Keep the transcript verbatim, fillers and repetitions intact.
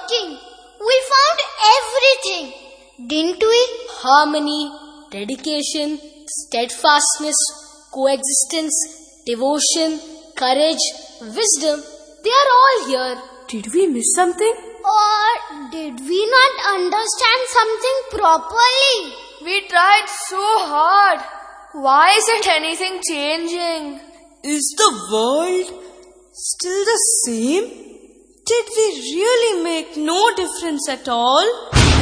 working. We found everything, didn't we? Harmony, dedication, steadfastness, coexistence, devotion, courage, wisdom, they are all here. Did we miss something? Or did we not understand something properly? We tried so hard. Why isn't anything changing? Is the world still the same? Did we really make no difference at all?